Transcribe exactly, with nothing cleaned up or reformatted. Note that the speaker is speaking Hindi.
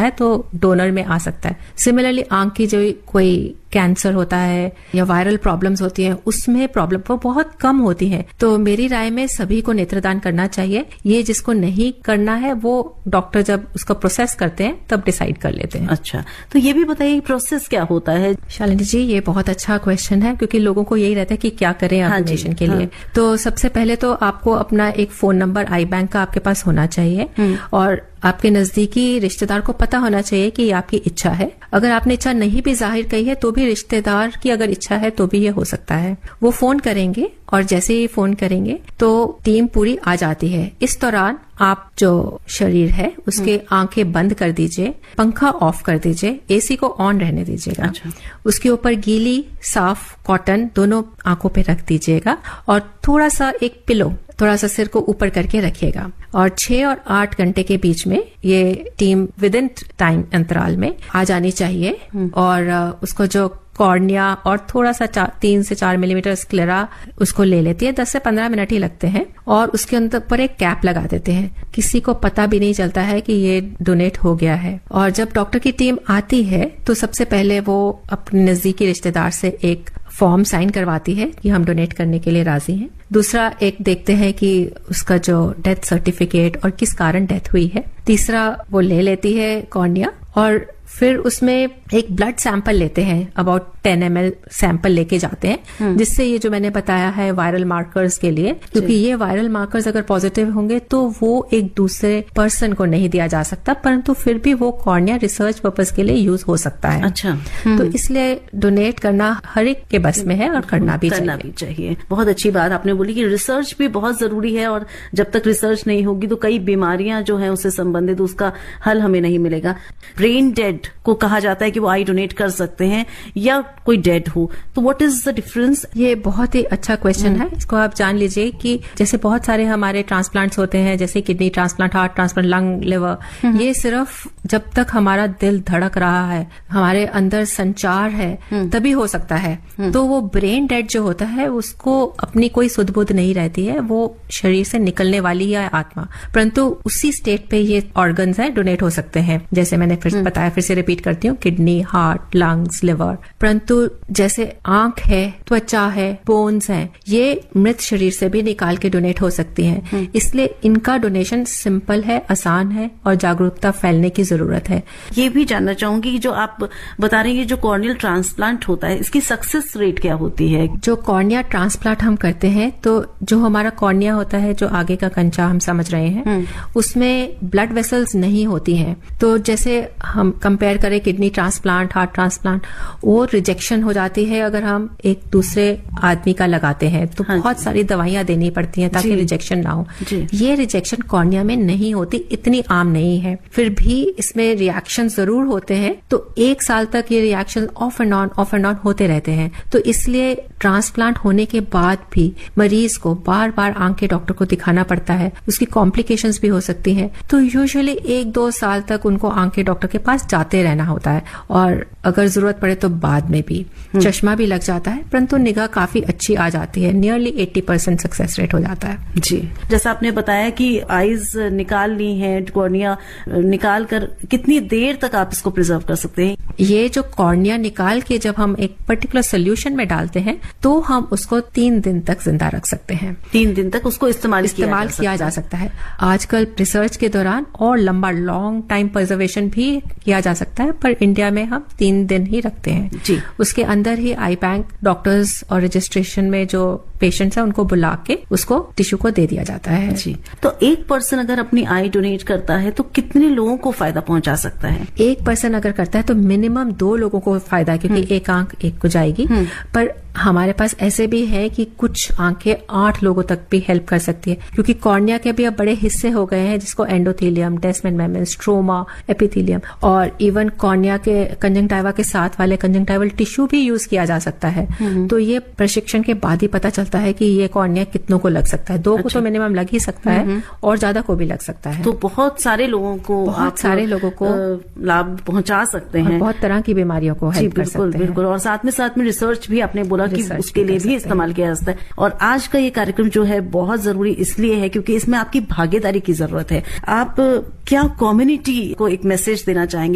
है तो डोनर में आ सकता है। सिमिलरली आंख की जो कोई कैंसर होता है या वायरल प्रॉब्लम्स होती हैं उसमें प्रॉब्लम वो बहुत कम होती है, तो मेरी राय में सभी को नेत्रदान करना चाहिए। ये जिसको नहीं करना है वो डॉक्टर जब उसका प्रोसेस करते हैं तब डिसाइड कर लेते हैं। अच्छा, तो ये भी बताइए प्रोसेस क्या होता है? शालिनी जी, ये बहुत अच्छा क्वेश्चन है क्योंकि लोगों को यही रहता है कि क्या करें आप डोनेशन के लिए। तो सबसे पहले तो आपको अपना एक फोन नंबर आई बैंक का आपके पास होना चाहिए और आपके नजदीकी रिश्तेदार को पता होना चाहिए कि आपकी इच्छा है। अगर आपने इच्छा नहीं भी जाहिर कही है तो भी रिश्तेदार की अगर इच्छा है तो भी ये हो सकता है। वो फोन करेंगे और जैसे ही फोन करेंगे तो टीम पूरी आ जाती है। इस दौरान आप जो शरीर है उसके आंखें बंद कर दीजिए, पंखा ऑफ कर दीजिए, एसी को ऑन रहने दीजिएगा। अच्छा। उसके ऊपर गीली साफ कॉटन दोनों आंखों पे रख दीजिएगा और थोड़ा सा एक पिलो थोड़ा सा सिर को ऊपर करके रखिएगा और छह और आठ घंटे के बीच में ये टीम विद इन टाइम अंतराल में आ जानी चाहिए और उसको जो कॉर्निया और थोड़ा सा तीन से चार मिलीमीटर स्क्लेरा उसको ले लेती है। दस से पंद्रह मिनट ही लगते हैं और उसके अंदर पर एक कैप लगा देते हैं। किसी को पता भी नहीं चलता है कि ये डोनेट हो गया है। और जब डॉक्टर की टीम आती है तो सबसे पहले वो अपने नजदीकी रिश्तेदार से एक फॉर्म साइन करवाती है कि हम डोनेट करने के लिए राजी हैं। दूसरा एक देखते हैं कि उसका जो डेथ सर्टिफिकेट और किस कारण डेथ हुई है। तीसरा वो ले लेती है कॉर्निया और फिर उसमें एक ब्लड सैंपल लेते हैं, about ten M L sample लेके जाते हैं, जिससे ये जो मैंने बताया है वायरल मार्कर्स के लिए, क्योंकि ये वायरल मार्कर्स अगर पॉजिटिव होंगे तो वो एक दूसरे पर्सन को नहीं दिया जा सकता, परंतु फिर भी वो कॉर्निया रिसर्च पर्पस के लिए यूज हो सकता है। अच्छा। तो इसलिए डोनेट करना हर एक के बस में है और करना भी करना चाहिए। भी चाहिए। बहुत अच्छी बात आपने बोली कि रिसर्च भी बहुत जरूरी है और जब तक रिसर्च नहीं होगी तो कई बीमारियां जो है उससे संबंधित उसका हल हमें नहीं मिलेगा। ब्रेन डेड को कहा जाता है कि वो आई डोनेट कर सकते हैं या कोई डेड हो, तो व्हाट इज द डिफरेंस? ये बहुत ही अच्छा क्वेश्चन है। इसको आप जान लीजिए कि जैसे बहुत सारे हमारे ट्रांसप्लांट्स होते हैं, जैसे kidney transplant, heart transplant, lung, liver, ये सिर्फ जब तक हमारा दिल धड़क रहा है, हमारे अंदर संचार है, तभी हो सकता है। तो वो ब्रेन डेड जो होता है उसको अपनी कोई सुध बुध नहीं रहती है, वो शरीर से निकलने वाली है आत्मा, परंतु उसी स्टेट पे ये ऑर्गन्स है डोनेट हो सकते हैं। जैसे मैंने फिर बताया, फिर से रिपीट करती हूँ, किडनी, हार्ट, लंग्स, लिवर। परंतु जैसे आंख है, त्वचा है, बोन्स हैं, ये मृत शरीर से भी निकाल के डोनेट हो सकती हैं। इसलिए इनका डोनेशन सिंपल है, आसान है और जागरूकता फैलने की जरूरत है। ये भी जानना चाहूंगी कि जो आप बता रहे हैं जो कॉर्नियल ट्रांसप्लांट होता है, इसकी सक्सेस रेट क्या होती है? जो कॉर्निया ट्रांसप्लांट हम करते हैं तो जो हमारा कॉर्निया होता है, जो आगे का कंचा हम समझ रहे हैं, उसमें ब्लड वेसल्स नहीं होती हैं। तो जैसे हम कंपेयर करें किडनी ट्रांसप्लांट, हार्ट ट्रांसप्लांट, वो रिजेक्शन हो जाती है अगर हम एक दूसरे आदमी का लगाते हैं तो हाँ, बहुत सारी दवाइयां देनी पड़ती हैं ताकि रिजेक्शन ना हो। ये रिजेक्शन कॉर्निया में नहीं होती, इतनी आम नहीं है। फिर भी इसमें रिएक्शन जरूर होते हैं, तो एक साल तक ये reaction of and on off and on होते रहते हैं। तो इसलिए ट्रांसप्लांट होने के बाद भी मरीज को बार बार आंख के डॉक्टर को दिखाना पड़ता है, उसकी कॉम्प्लिकेशंस भी हो सकती हैं। तो यूजुअली एक दो साल तक उनको आंख के डॉक्टर के पास जाते रहना होता है और अगर जरूरत पड़े तो बाद में भी चश्मा भी लग जाता है, परंतु निगाह काफी अच्छी आ जाती है। नियरली अस्सी परसेंट सक्सेस रेट हो जाता है। जी, जैसा आपने बताया कि आईज निकाल ली है, कॉर्निया निकाल कर कितनी देर तक आप इसको प्रिजर्व कर सकते हैं? ये जो कॉर्निया निकाल के जब हम एक पर्टिकुलर सोल्यूशन में डालते हैं तो हम उसको तीन दिन तक जिंदा रख सकते हैं। तीन दिन तक उसको इस्तेमाल इस्तेमाल किया, किया जा सकता है। आजकल रिसर्च के दौरान और लंबा लॉन्ग टाइम प्रिजर्वेशन भी किया जा सकता है, पर इंडिया में हम तीन दिन ही रखते हैं। जी। उसके अंदर ही आई बैंक डॉक्टर्स और रजिस्ट्रेशन में जो पेशेंट्स है उनको बुला के उसको टिश्यू को दे दिया जाता है। जी। तो एक पर्सन अगर अपनी आई डोनेट करता है तो कितने लोगों को फायदा पहुंचा सकता है? एक पर्सन अगर करता है तो मिनिमम दो लोगों को फायदा है, क्योंकि एक आंख एक को जाएगी। पर हमारे पास ऐसे भी है कि कुछ आंखें आठ लोगों तक भी हेल्प कर सकती है, क्योंकि कॉर्निया के भी अब बड़े हिस्से हो गए हैं, जिसको एंडोथेलियम, डेस्मेंट मेम्ब्रेन, स्ट्रोमा, एपिथेलियम और इवन कॉर्निया के कंजंक्टिवा के साथ वाले कंजंक्टिवल टिश्यू भी यूज किया जा सकता है। तो ये प्रशिक्षण के बाद ही पता चलता है कि ये कॉर्निया कितनों को लग सकता है। दो अच्छा। को तो मिनिमम लग ही सकता है और ज्यादा को भी लग सकता है। तो बहुत सारे लोगों को बहुत सारे लोगों को लाभ पहुंचा सकते हैं, बहुत तरह की बीमारियों को हेल्प कर सकते हैं। बिल्कुल। और साथ में साथ में रिसर्च भी आपने बोला कि उसके लिए भी इस्तेमाल किया जाता है। और आज का ये कार्यक्रम जो है बहुत जरूरी इसलिए है क्योंकि इसमें आपकी भागीदारी की जरूरत है। आप क्या कम्युनिटी को एक मैसेज देना चाहेंगे?